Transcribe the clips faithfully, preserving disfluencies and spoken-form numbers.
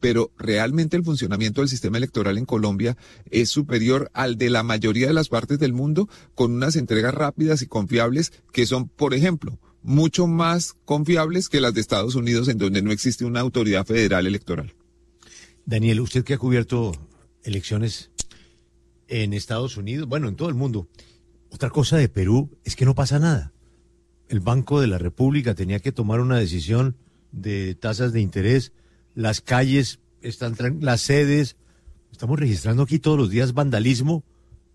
pero realmente el funcionamiento del sistema electoral en Colombia es superior al de la mayoría de las partes del mundo, con unas entregas rápidas y confiables que son, por ejemplo, mucho más confiables que las de Estados Unidos, en donde no existe una autoridad federal electoral. Daniel, usted que ha cubierto elecciones en Estados Unidos, bueno, en todo el mundo, otra cosa de Perú es que no pasa nada. El Banco de la República tenía que tomar una decisión de tasas de interés, las calles están, las sedes, estamos registrando aquí todos los días vandalismo,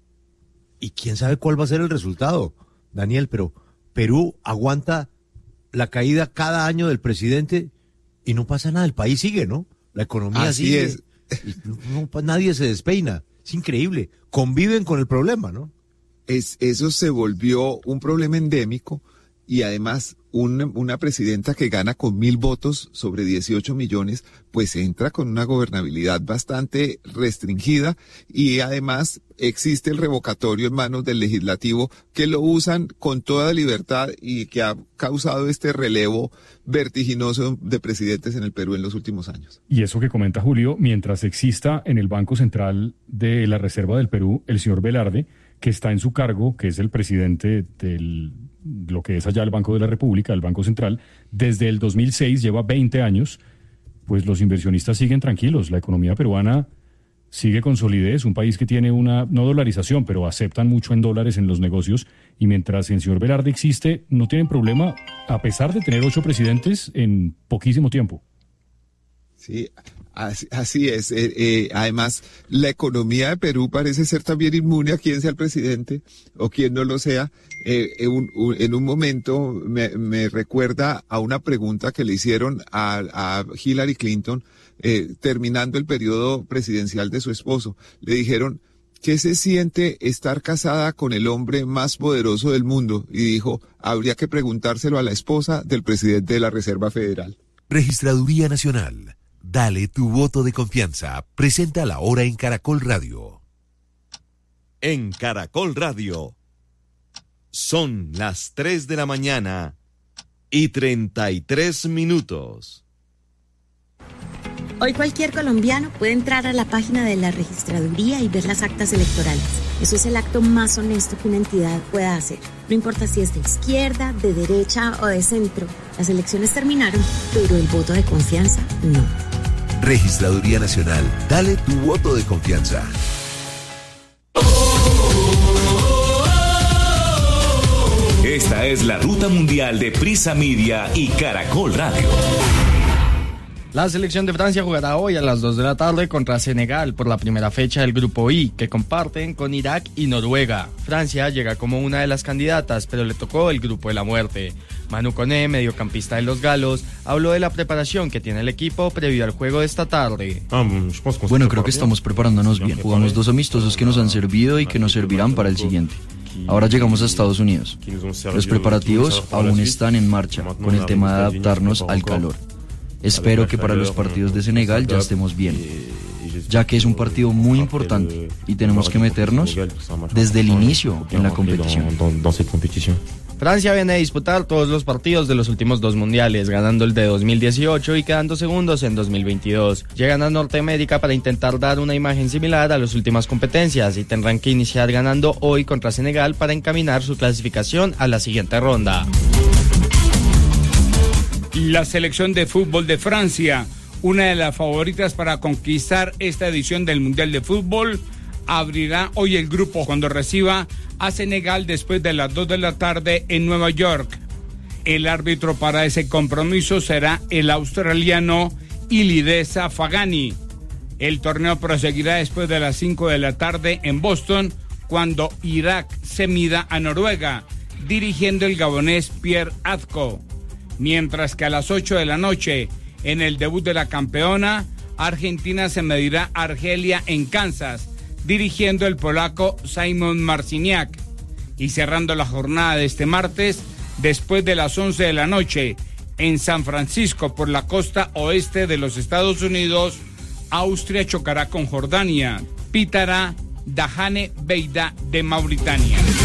y quién sabe cuál va a ser el resultado, Daniel, pero Perú aguanta la caída cada año del presidente y no pasa nada, el país sigue, ¿no? La economía Así sigue, es. y no, no, nadie se despeina, es increíble, conviven con el problema, ¿no? Es, eso se volvió un problema endémico, y además una, una presidenta que gana con mil votos sobre dieciocho millones, pues entra con una gobernabilidad bastante restringida, y además existe el revocatorio en manos del legislativo, que lo usan con toda libertad y que ha causado este relevo vertiginoso de presidentes en el Perú en los últimos años. Y eso que comenta Julio, mientras exista en el Banco Central de la Reserva del Perú el señor Velarde, que está en su cargo, que es el presidente del lo que es allá el Banco de la República, el Banco Central, desde el dos mil seis, lleva veinte años, pues los inversionistas siguen tranquilos, la economía peruana sigue con solidez, un país que tiene una, no dolarización, pero aceptan mucho en dólares en los negocios, y mientras el señor Velarde existe, no tienen problema, a pesar de tener ocho presidentes en poquísimo tiempo. Sí, así, así es. Eh, eh, además, la economía de Perú parece ser también inmune a quien sea el presidente o quien no lo sea. Eh, en, un, en un momento me, me recuerda a una pregunta que le hicieron a, a Hillary Clinton eh, terminando el periodo presidencial de su esposo. Le dijeron, ¿qué se siente estar casada con el hombre más poderoso del mundo? Y dijo, habría que preguntárselo a la esposa del presidente de la Reserva Federal. Registraduría Nacional. Dale tu voto de confianza. Presenta la hora en Caracol Radio. En Caracol Radio. Son las tres de la mañana y treinta y tres minutos. Hoy cualquier colombiano puede entrar a la página de la registraduría y ver las actas electorales. Eso es el acto más honesto que una entidad pueda hacer. No importa si es de izquierda, de derecha o de centro. Las elecciones terminaron, pero el voto de confianza no. Registraduría Nacional. Dale tu voto de confianza. Esta es la ruta mundial de Prisa Media y Caracol Radio. La selección de Francia jugará hoy a las dos de la tarde contra Senegal por la primera fecha del Grupo I, que comparten con Irak y Noruega. Francia llega como una de las candidatas, pero le tocó el Grupo de la Muerte. Manu Koné, mediocampista de los galos, habló de la preparación que tiene el equipo previo al juego de esta tarde. Bueno, creo que estamos preparándonos bien. Jugamos dos amistosos que nos han servido y que nos servirán para el siguiente. Ahora llegamos a Estados Unidos. Los preparativos aún están en marcha, con el tema de adaptarnos al calor. Espero que para los partidos de Senegal ya estemos bien, ya que es un partido muy importante y tenemos que meternos desde el inicio en la competición. Francia viene a disputar todos los partidos de los últimos dos mundiales, ganando el de dos mil dieciocho y quedando segundos en dos mil veintidós. Llegan a Norteamérica para intentar dar una imagen similar a las últimas competencias y tendrán que iniciar ganando hoy contra Senegal para encaminar su clasificación a la siguiente ronda. La selección de fútbol de Francia, una de las favoritas para conquistar esta edición del Mundial de Fútbol, abrirá hoy el grupo cuando reciba a Senegal después de las dos de la tarde en Nueva York. El árbitro para ese compromiso será el australiano Ilidesa Fagani. El torneo proseguirá después de las cinco de la tarde en Boston, cuando Irak se mida a Noruega, dirigiendo el gabonés Pierre Adco. Mientras que a las ocho de la noche, en el debut de la campeona, Argentina se medirá a Argelia en Kansas, dirigiendo el polaco Szymon Marciniak. Y cerrando la jornada de este martes, después de las once de la noche, en San Francisco, por la costa oeste de los Estados Unidos, Austria chocará con Jordania. Pitará Dahane Beida de Mauritania.